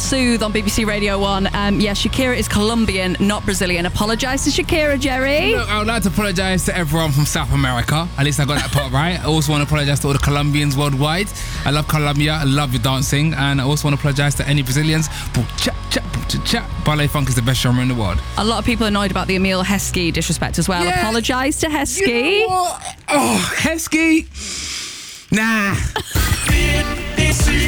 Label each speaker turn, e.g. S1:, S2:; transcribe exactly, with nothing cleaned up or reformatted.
S1: Soothe on B B C Radio one. Um, yeah, Shakira is Colombian, not Brazilian. Apologise to Shakira, Jerry.
S2: Look, I would like to apologise to everyone from South America. At least I got that part right. I also want to apologise to all the Colombians worldwide. I love Colombia. I love your dancing. And I also want to apologise to any Brazilians. Ballet funk is the best genre in the world.
S1: A lot of people are annoyed about the Emile Heskey disrespect as well. Yeah. Apologise to Heskey.
S2: You know what? Oh, Heskey. Nah.